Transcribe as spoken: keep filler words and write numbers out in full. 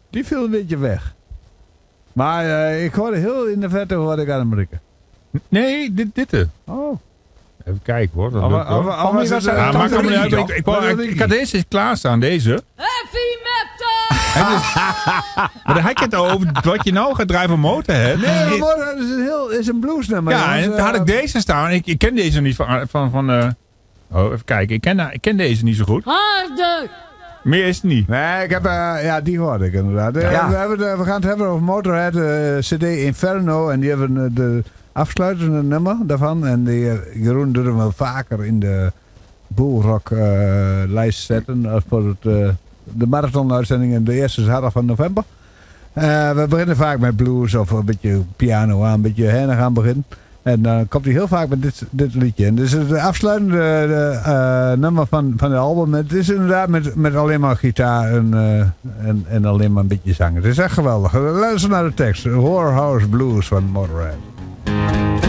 Die viel een beetje weg. Maar uh, ik hoorde heel in de verte hoorde ik aan hem rikken. Nee, dit, dit er. Oh. Even kijken hoor. Dat Of- lukt, hoor. of- of Oh, was maar het, was- uh, ah, maakt Tante allemaal niet uit. Ricky, Ik, ik, toch? wou- Tante ik, ik Ricky. had deze klaarstaan, deze. Heavy metal! En dus, maar dan had ik het over wat je nou gaat draaien van Motorhead. Nee, maar dat is een, heel, is een bluesnummer. Ja, jongens. en toen had ik Uh, deze staan. Ik, ik ken deze niet van... van, van uh, oh, even kijken. Ik ken, ik ken deze niet zo goed. Harder! Meer is het niet. Nee, ik heb, uh, ja, die hoorde ik inderdaad. Uh, Ja. We, hebben, de- we gaan het hebben over Motorhead, uh, C D Inferno. En die hebben uh, de afsluitende nummer daarvan. En die, uh, Jeroen doet hem wel vaker in de Bullrock uh, lijst zetten. Als voor het, uh, de marathon-uitzending in de eerste zaterdag van november. Uh, we beginnen vaak met blues of een beetje piano aan, een beetje hennig aan beginnen. En dan komt hij heel vaak met dit, dit liedje. En dit is het afsluitende de, uh, nummer van, van het album. Het is inderdaad met, met alleen maar gitaar en, uh, en, en alleen maar een beetje zang. Het is echt geweldig. Luister naar de tekst. Whorehouse Blues van Motorhead.